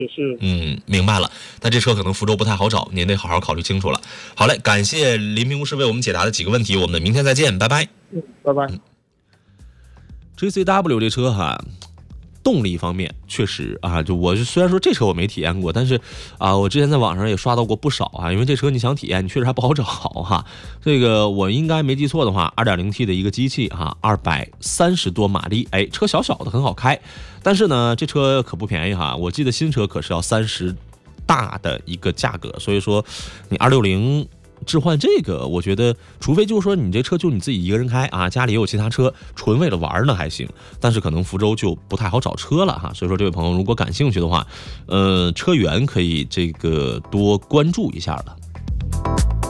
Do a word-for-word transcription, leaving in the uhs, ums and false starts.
也是。 嗯，明白了。但这车可能福州不太好找，您得好好考虑清楚了。好嘞，感谢林评估师为我们解答的几个问题，我们明天再见，拜拜。 嗯，拜拜。 嗯、G C W 这车哈。动力方面确实啊，就我虽然说这车我没体验过，但是啊，我之前在网上也刷到过不少啊，因为这车你想体验，你确实还不好找哈。这个我应该没记错的话 ，二点零 T 的一个机器哈，二百三十多马力，哎，车小小的很好开，但是呢，这车可不便宜哈，我记得新车可是要三十大的一个价格，所以说你二六零。置换这个，我觉得，除非就是说你这车就你自己一个人开啊，家里也有其他车，纯为了玩呢还行。但是可能福州就不太好找车了哈，所以说这位朋友如果感兴趣的话，呃，车源可以这个多关注一下了。